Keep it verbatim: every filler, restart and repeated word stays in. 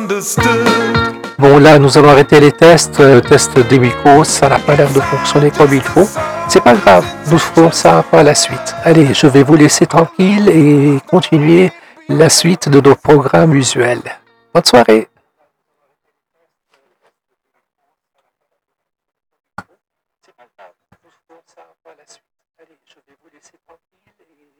Bon, là, nous allons arrêter les tests. Le test des mucoses, ça n'a pas l'air de fonctionner comme il faut. C'est pas grave, nous ferons ça par la suite. Allez, je vais vous laisser tranquille et continuer la suite de nos programmes usuels. Bonne soirée!